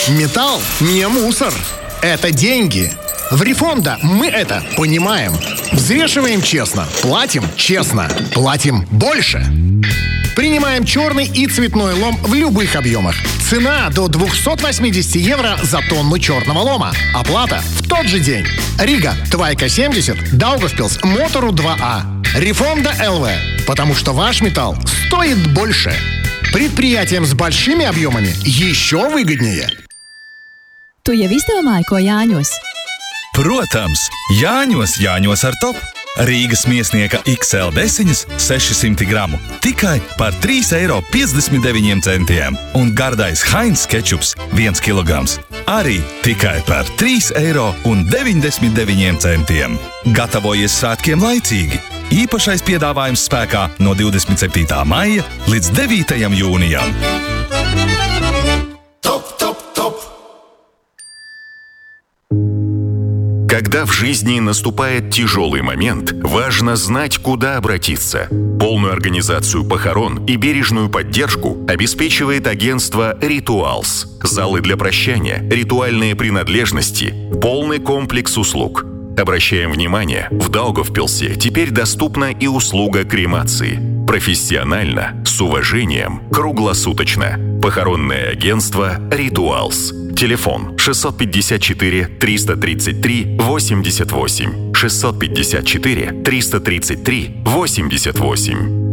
Металл не мусор. Это деньги. В Рифонда мы это понимаем. Взвешиваем честно, платим честно, платим больше. Принимаем черный и цветной лом в любых объемах. Цена до 280 евро за тонну черного лома. Оплата в тот же день. Рига, Твайка 70, Даугавпилс, Мотору 2А. Рифонда ЛВ. Потому что ваш металл стоит больше. Предприятиям с большими объемами еще выгоднее. Tu jau izdomāji, ko Jāņos? Protams, Jāņos ar top. Rīgas miesnieka XL desiņas 600 gramu tikai par 3,59 eiro. Un gardais Heinz kečups 1 kilograms arī tikai par 3,99 eiro. Gatavojies svētkiem laicīgi. Īpašais piedāvājums spēkā no 27. maija līdz 9. jūnijam. Когда в жизни наступает тяжелый момент, важно знать, куда обратиться. Полную организацию похорон и бережную поддержку обеспечивает агентство «Ритуалс». Залы для прощания, ритуальные принадлежности, полный комплекс услуг. Обращаем внимание, в Даугавпилсе теперь доступна и услуга кремации. Профессионально, с уважением, круглосуточно. Похоронное агентство «Ритуалс». Телефон 654-333-88. 654-333-88.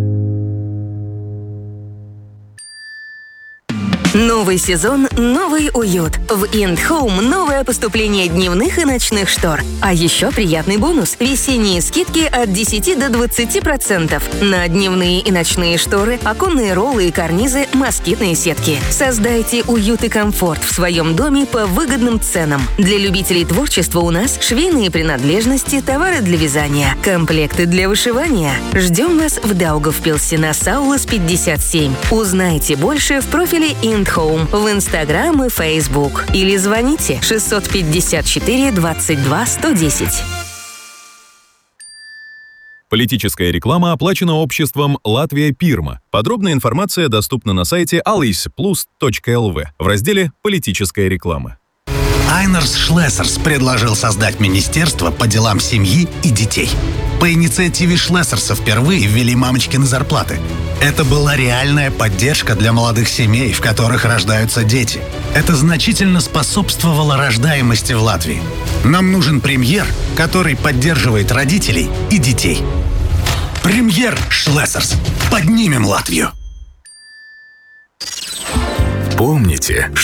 Новый сезон, новый уют. В IndHome новое поступление дневных и ночных штор. А еще приятный бонус – весенние скидки от 10 до 20% на дневные и ночные шторы, оконные роллы и карнизы, москитные сетки. Создайте уют и комфорт в своем доме по выгодным ценам. Для любителей творчества у нас швейные принадлежности, товары для вязания, комплекты для вышивания. Ждем вас в Даугавпилсе на Саулас 57. Узнайте больше в профиле IndHome в Инстаграм и Фейсбук. Или звоните 654 22 110. Политическая реклама оплачена обществом «Латвия Пирма». Подробная информация доступна на сайте alysplus.lv в разделе «Политическая реклама». Айнерс Шлессерс предложил создать министерство по делам семьи и детей. По инициативе Шлессерса впервые ввели мамочкины зарплаты. Это была реальная поддержка для молодых семей, в которых рождаются дети. Это значительно способствовало рождаемости в Латвии. Нам нужен премьер, который поддерживает родителей и детей. Премьер Шлессерс. Поднимем Латвию. Помните, что